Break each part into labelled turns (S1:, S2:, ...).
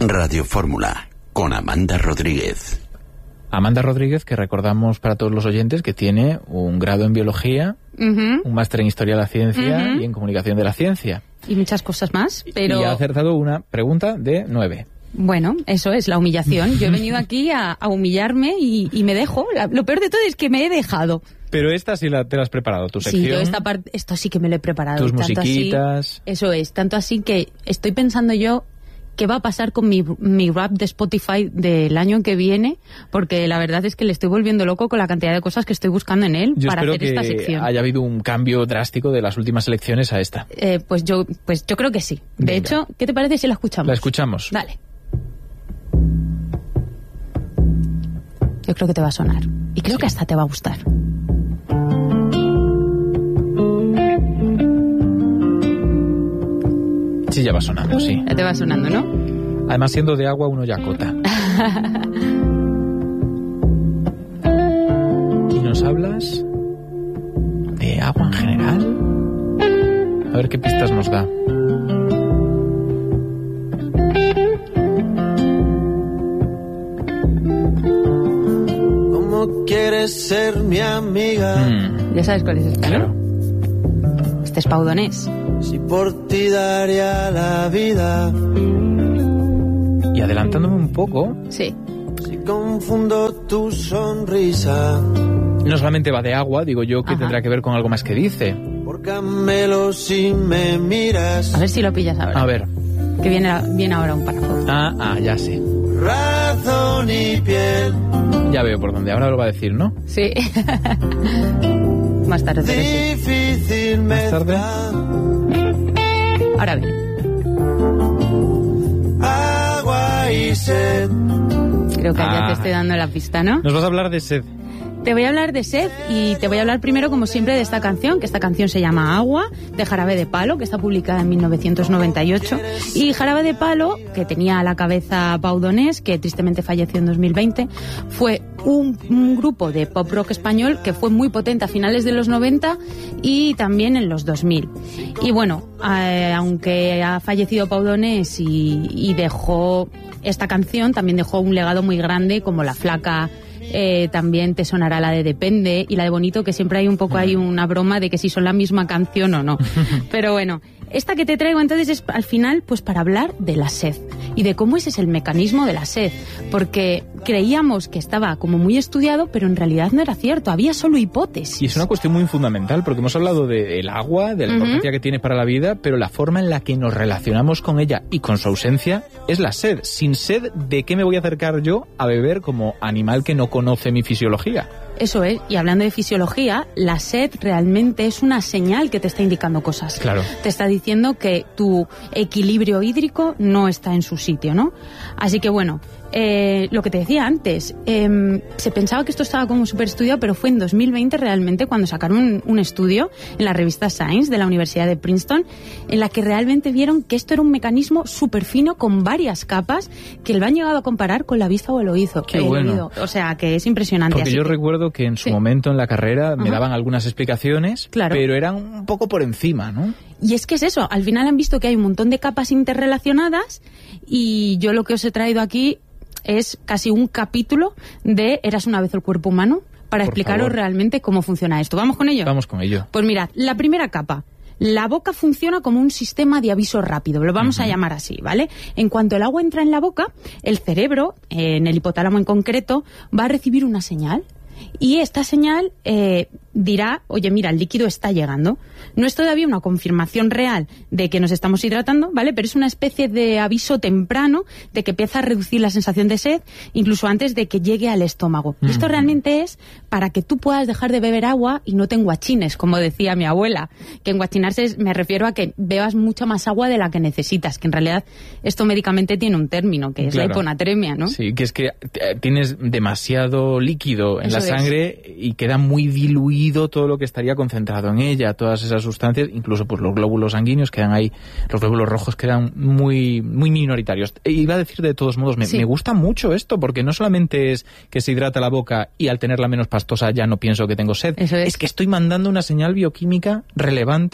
S1: Radio Fórmula, con Amanda Rodríguez.
S2: Amanda Rodríguez, que recordamos para todos los oyentes que tiene un grado en biología, un máster en historia de la ciencia y en comunicación de la ciencia.
S3: Y muchas cosas más, pero...
S2: Y ha acertado una pregunta de 9.
S3: Bueno, eso es la humillación. Yo he venido aquí a humillarme y me dejo. Lo peor de todo es que me he dejado.
S2: Pero esta sí te la has preparado, tu sección.
S3: Sí, yo esto sí que me lo he preparado.
S2: Tus
S3: tanto
S2: musiquitas.
S3: Así, eso es, tanto así que estoy pensando yo qué va a pasar con mi rap de Spotify del año que viene, porque la verdad es que le estoy volviendo loco con la cantidad de cosas que estoy buscando en él para hacer esta sección.
S2: Yo espero que haya habido un cambio drástico de las últimas elecciones a esta.
S3: Pues yo creo que sí. De
S2: Venga.
S3: hecho, ¿qué te parece si la escuchamos?
S2: La escuchamos.
S3: Dale. Yo creo que te va a sonar. Y creo que hasta te va a gustar.
S2: Sí, ya va sonando, sí.
S3: Ya te va sonando, ¿no?
S2: Además, siendo de agua, uno ya cota. ¿Y nos hablas de agua en general? A ver qué pistas nos da.
S4: ¿Cómo quieres ser mi amiga?
S3: Ya sabes cuál es esta,
S2: Claro.
S3: ¿no? Este es Paudonés.
S4: Si por ti daría la vida.
S2: Y adelantándome un poco,
S3: Sí.
S4: Si confundo tu sonrisa.
S2: no solamente va de agua, digo yo que
S3: Ajá.
S2: tendrá que ver con algo más que dice.
S4: Por Camelo si me miras.
S3: A ver si lo pillas ahora.
S2: A ver.
S3: Que viene ahora un párrafo.
S2: Ya sé.
S4: Razón y piel.
S2: Ya veo por dónde. Ahora lo va a decir, ¿no?
S3: Sí. Más tarde. Pero sí.
S4: Difícil
S2: Más tarde.
S3: Ahora bien.
S4: Agua y sed.
S3: Creo que ya te estoy dando la pista, ¿no?
S2: Nos vas a hablar de sed.
S3: Te voy a hablar de sed y te voy a hablar primero, como siempre, de esta canción, que esta canción se llama Agua, de Jarabe de Palo, que está publicada en 1998. Y Jarabe de Palo, que tenía a la cabeza Paudonés, que tristemente falleció en 2020, fue un grupo de pop rock español que fue muy potente a finales de los 90 y también en los 2000. Y bueno, aunque ha fallecido Paudonés y dejó esta canción, también dejó un legado muy grande, como La Flaca. También te sonará la de Depende y la de Bonito, que siempre hay un poco hay una broma de que si son la misma canción o no. Pero bueno, esta que te traigo entonces es al final pues para hablar de la sed y de cómo ese es el mecanismo de la sed, porque creíamos que estaba como muy estudiado, pero en realidad no era cierto, había solo hipótesis.
S2: Y es una cuestión muy fundamental, porque hemos hablado del agua, de la importancia que tiene para la vida, pero la forma en la que nos relacionamos con ella y con su ausencia es la sed. Sin sed, ¿de qué me voy a acercar yo a beber como animal que no conoce mi fisiología?
S3: Eso es, y hablando de fisiología, la sed realmente es una señal que te está indicando cosas.
S2: Claro.
S3: Te está diciendo que tu equilibrio hídrico no está en su sitio, ¿no? Así que bueno, lo que te decía antes, se pensaba que esto estaba como súper estudiado, pero fue en 2020 realmente cuando sacaron un estudio en la revista Science de la Universidad de Princeton, en la que realmente vieron que esto era un mecanismo súper fino con varias capas que lo han llegado a comparar con la vista o el oído.
S2: Qué bueno.
S3: O sea, que es impresionante.
S2: Porque
S3: Así
S2: yo
S3: que
S2: recuerdo que en su momento en la carrera me daban algunas explicaciones,
S3: Claro.
S2: pero eran un poco por encima, ¿no?
S3: Y es que es eso, al final han visto que hay un montón de capas interrelacionadas y yo lo que os he traído aquí es casi un capítulo de Eras una vez el cuerpo humano para
S2: Por
S3: explicaros
S2: favor.
S3: realmente cómo funciona esto. ¿Vamos con ello?
S2: Vamos con ello.
S3: Pues mirad, la primera capa. La boca funciona como un sistema de aviso rápido, lo vamos a llamar así, ¿vale? En cuanto el agua entra en la boca, el cerebro, en el hipotálamo en concreto, va a recibir una señal. Y esta señal dirá, oye, mira, el líquido está llegando. No es todavía una confirmación real de que nos estamos hidratando, ¿vale? Pero es una especie de aviso temprano de que empieza a reducir la sensación de sed, incluso antes de que llegue al estómago. Y esto realmente es para que tú puedas dejar de beber agua y no te enguachines, como decía mi abuela. Que enguachinarse me refiero a que bebas mucha más agua de la que necesitas, que en realidad esto médicamente tiene un término, que es la hiponatremia, ¿no?
S2: Sí, que es que tienes demasiado líquido en
S3: Eso
S2: la sangre y queda muy diluido todo lo que estaría concentrado en ella, todas esas sustancias, incluso pues los glóbulos sanguíneos quedan ahí, los glóbulos rojos quedan muy, muy minoritarios. Iba a decir de todos modos, me gusta mucho esto, porque no solamente es que se hidrata la boca y al tenerla menos pastosa ya no pienso que tengo sed,
S3: Eso es.
S2: que estoy mandando una señal bioquímica relevante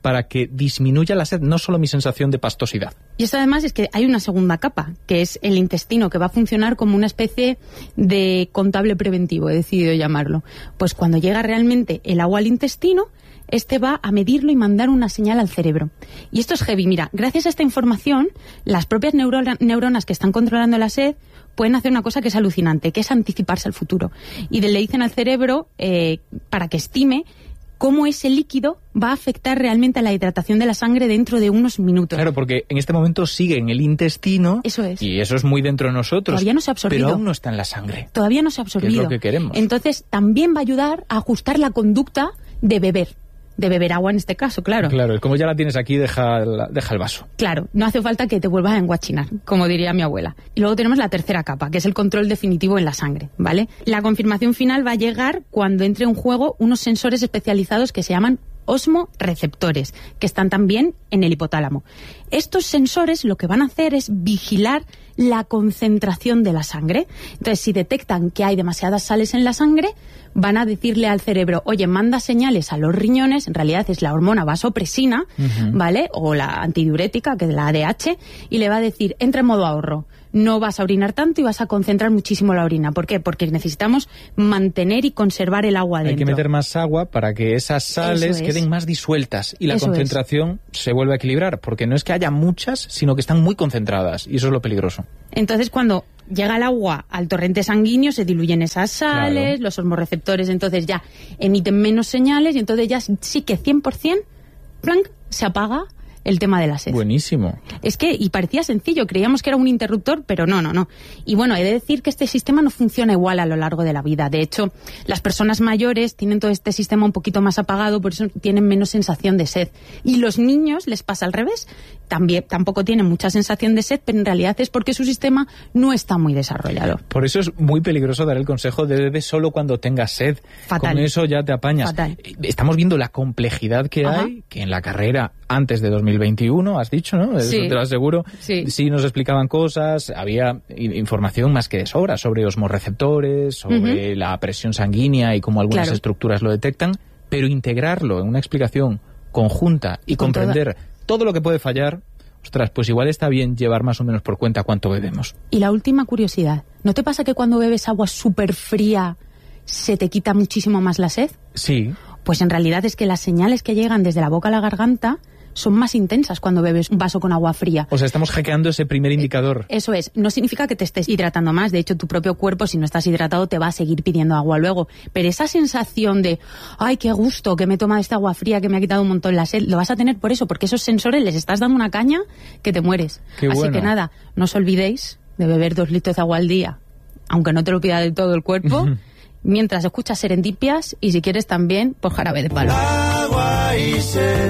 S2: para que disminuya la sed, no solo mi sensación de pastosidad.
S3: Y esto además es que hay una segunda capa, que es el intestino, que va a funcionar como una especie de contable preventivo, he decidido llamarlo. Pues cuando llega realmente el agua al intestino, este va a medirlo y mandar una señal al cerebro. Y esto es heavy. Mira, gracias a esta información, las propias neuronas que están controlando la sed pueden hacer una cosa que es alucinante, que es anticiparse al futuro. Y le dicen al cerebro, para que estime cómo ese líquido va a afectar realmente a la hidratación de la sangre dentro de unos minutos.
S2: Claro, porque en este momento sigue en el intestino.
S3: Eso es.
S2: Y eso es muy dentro de nosotros.
S3: Todavía no se ha absorbido.
S2: Pero aún no está en la sangre.
S3: Todavía no se ha absorbido.
S2: Que es lo que queremos.
S3: Entonces, también va a ayudar a ajustar la conducta de beber agua en este caso, claro.
S2: Claro, como ya la tienes aquí, deja el vaso.
S3: Claro, no hace falta que te vuelvas a enguachinar, como diría mi abuela. Y luego tenemos la tercera capa, que es el control definitivo en la sangre, ¿vale? La confirmación final va a llegar cuando entre en juego unos sensores especializados que se llaman osmoreceptores, que están también en el hipotálamo. Estos sensores lo que van a hacer es vigilar la concentración de la sangre. Entonces, si detectan que hay demasiadas sales en la sangre, van a decirle al cerebro, oye, manda señales a los riñones, en realidad es la hormona vasopresina, ¿vale? O la antidiurética, que es la ADH, y le va a decir, entra en modo ahorro. No vas a orinar tanto y vas a concentrar muchísimo la orina. ¿Por qué? Porque necesitamos mantener y conservar el agua dentro.
S2: Hay que meter más agua para que esas sales queden más disueltas y la concentración se vuelva a equilibrar, porque no es que haya muchas, sino que están muy concentradas, y eso es lo peligroso.
S3: Entonces, cuando llega el agua al torrente sanguíneo, se diluyen esas sales, claro. Los osmorreceptores entonces ya emiten menos señales y entonces ya sí que 100% ¡plank!, se apaga el tema de la sed.
S2: Buenísimo.
S3: Es que, y parecía sencillo, creíamos que era un interruptor, pero no. Y bueno, he de decir que este sistema no funciona igual a lo largo de la vida. De hecho, las personas mayores tienen todo este sistema un poquito más apagado, por eso tienen menos sensación de sed. Y los niños les pasa al revés. Tampoco tienen mucha sensación de sed, pero en realidad es porque su sistema no está muy desarrollado.
S2: Por eso es muy peligroso dar el consejo de bebe solo cuando tengas sed.
S3: Fatal.
S2: Con eso ya te apañas.
S3: Fatal.
S2: Estamos viendo la complejidad que hay, que en la carrera antes de 2021, has dicho, ¿no? Eso te lo aseguro. Sí, nos explicaban cosas, había información más que de sobra sobre osmorreceptores, sobre la presión sanguínea y cómo algunas estructuras lo detectan, pero integrarlo en una explicación conjunta y comprender todo lo que puede fallar, ostras, pues igual está bien llevar más o menos por cuenta cuánto bebemos.
S3: Y la última curiosidad, ¿no te pasa que cuando bebes agua súper fría se te quita muchísimo más la sed?
S2: Sí.
S3: Pues en realidad es que las señales que llegan desde la boca a la garganta son más intensas cuando bebes un vaso con agua fría.
S2: O sea, estamos hackeando ese primer indicador.
S3: Eso es. No significa que te estés hidratando más. De hecho, tu propio cuerpo, si no estás hidratado, te va a seguir pidiendo agua luego. Pero esa sensación de, ay, qué gusto que me he tomado esta agua fría que me ha quitado un montón la sed, lo vas a tener por eso, porque esos sensores les estás dando una caña que te mueres.
S2: Qué
S3: Así
S2: bueno.
S3: que nada, no os olvidéis de beber 2 litros de agua al día, aunque no te lo pida de todo el cuerpo, mientras escuchas Serendipias y si quieres también, pues Jarabe de Palo.
S4: Agua y sed.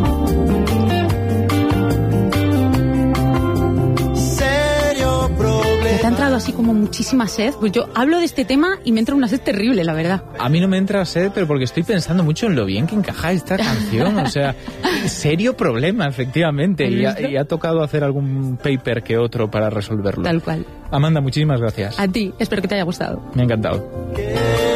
S3: ¿Te ha entrado así como muchísima sed? Pues yo hablo de este tema y me entra una sed terrible, la verdad.
S2: A mí no me entra sed, pero porque estoy pensando mucho en lo bien que encaja esta canción. O sea, serio problema, efectivamente. Y ha tocado hacer algún paper que otro para resolverlo.
S3: Tal cual.
S2: Amanda, muchísimas gracias.
S3: A ti, espero que te haya gustado.
S2: Me ha encantado.